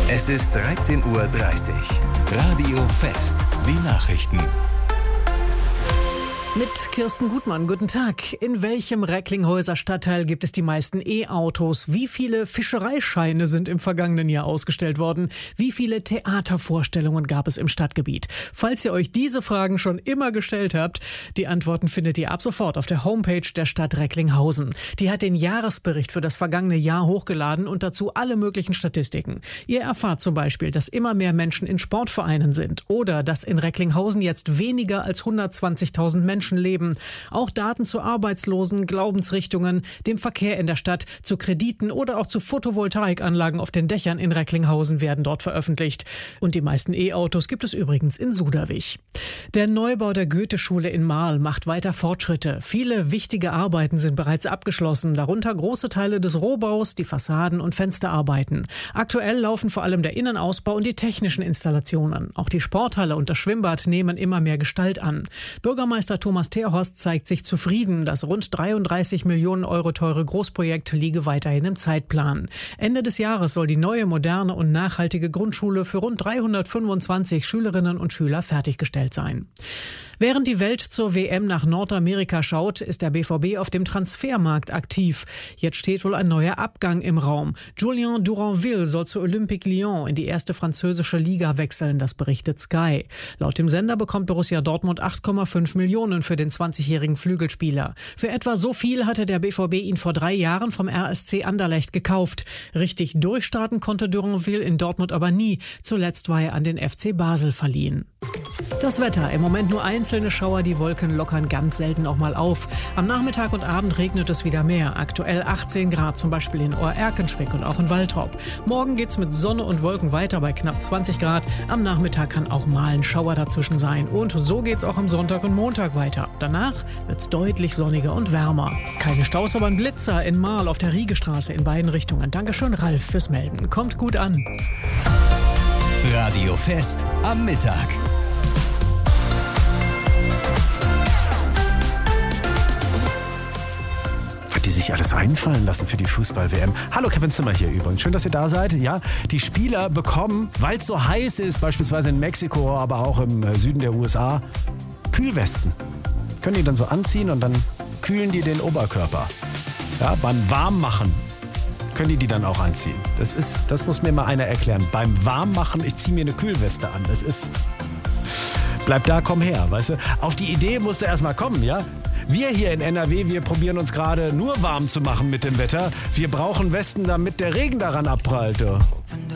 Es ist 13:30 Uhr. Radio Fest. Die Nachrichten. Mit Kirsten Gutmann, guten Tag. In welchem Recklinghäuser Stadtteil gibt es die meisten E-Autos? Wie viele Fischereischeine sind im vergangenen Jahr ausgestellt worden? Wie viele Theatervorstellungen gab es im Stadtgebiet? Falls ihr euch diese Fragen schon immer gestellt habt, die Antworten findet ihr ab sofort auf der Homepage der Stadt Recklinghausen. Die hat den Jahresbericht für das vergangene Jahr hochgeladen und dazu alle möglichen Statistiken. Ihr erfahrt zum Beispiel, dass immer mehr Menschen in Sportvereinen sind oder dass in Recklinghausen jetzt weniger als 120.000 Menschen leben. Auch Daten zu Arbeitslosen, Glaubensrichtungen, dem Verkehr in der Stadt, zu Krediten oder auch zu Photovoltaikanlagen auf den Dächern in Recklinghausen werden dort veröffentlicht. Und die meisten E-Autos gibt es übrigens in Suderwich. Der Neubau der Goethe-Schule in Marl macht weiter Fortschritte. Viele wichtige Arbeiten sind bereits abgeschlossen, darunter große Teile des Rohbaus, die Fassaden- und Fensterarbeiten. Aktuell laufen vor allem der Innenausbau und die technischen Installationen. Auch die Sporthalle und das Schwimmbad nehmen immer mehr Gestalt an. Bürgermeister Thomas Terhorst zeigt sich zufrieden. Das rund 33 Millionen Euro teure Großprojekt liege weiterhin im Zeitplan. Ende des Jahres soll die neue, moderne und nachhaltige Grundschule für rund 325 Schülerinnen und Schüler fertiggestellt sein. Während die Welt zur WM nach Nordamerika schaut, ist der BVB auf dem Transfermarkt aktiv. Jetzt steht wohl ein neuer Abgang im Raum. Julien Duranville soll zu Olympique Lyon in die erste französische Liga wechseln, das berichtet Sky. Laut dem Sender bekommt Borussia Dortmund 8,5 Millionen für den 20-jährigen Flügelspieler. Für etwa so viel hatte der BVB ihn vor 3 Jahren vom RSC Anderlecht gekauft. Richtig durchstarten konnte Duranville in Dortmund aber nie. Zuletzt war er an den FC Basel verliehen. Das Wetter, im Moment nur einzelne Schauer, die Wolken lockern ganz selten auch mal auf. Am Nachmittag und Abend regnet es wieder mehr. Aktuell 18 Grad, zum Beispiel in Ohr-Erkenschwick und auch in Waltrop. Morgen geht's mit Sonne und Wolken weiter bei knapp 20 Grad. Am Nachmittag kann auch mal ein Schauer dazwischen sein. Und so geht's auch am Sonntag und Montag weiter. Danach wird's deutlich sonniger und wärmer. Keine Staus, aber ein Blitzer in Marl auf der Riegestraße in beiden Richtungen. Dankeschön, Ralf, fürs Melden. Kommt gut an. Radio Fest am Mittag. Die sich alles einfallen lassen für die Fußball-WM. Hallo, Kevin Zimmer hier übrigens. Schön, dass ihr da seid. Ja, die Spieler bekommen, weil es so heiß ist, beispielsweise in Mexiko, aber auch im Süden der USA, Kühlwesten. Können die dann so anziehen und dann kühlen die den Oberkörper. Ja, beim Warmmachen können die dann auch anziehen. Das muss mir mal einer erklären. Beim Warmmachen, ich ziehe mir eine Kühlweste an. Bleib da, komm her, weißt du? Auf die Idee musst du erst mal kommen, ja? Wir hier in NRW, wir probieren uns gerade nur warm zu machen mit dem Wetter. Wir brauchen Westen, damit der Regen daran abprallt.